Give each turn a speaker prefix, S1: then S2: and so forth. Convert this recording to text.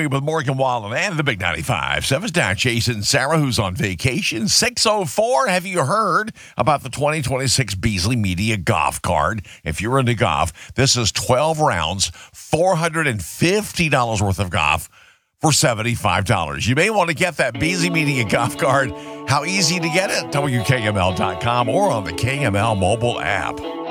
S1: Joey with Morgan Wallen and the Big 95.7's down Jason Sarah, who's on vacation. 6:04. Have you heard about the 2026 Beasley Media Golf Card? If you're into golf, this is 12 rounds, $450 worth of golf for $75. You may want to get that Beasley Media Golf Card. How easy to get it? WKML.com or on the KML mobile app.